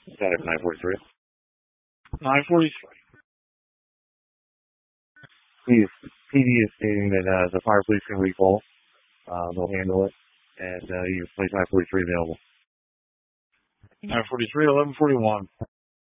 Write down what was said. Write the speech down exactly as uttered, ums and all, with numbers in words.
Got it, nine forty-three. nine forty-three. P D is stating that uh, the fire police can recall. Uh, they'll handle it, and uh, you place nine forty-three available. nine forty-three, eleven forty-one.